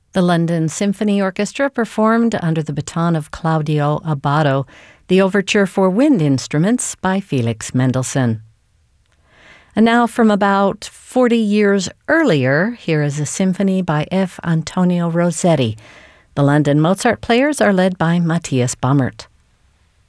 The London Symphony Orchestra performed under the baton of Claudio Abbado the overture for wind instruments by Felix Mendelssohn. And now from about 40 years earlier, here is a symphony by F. Antonio Rossetti. The London Mozart Players are led by Matthias Baumert.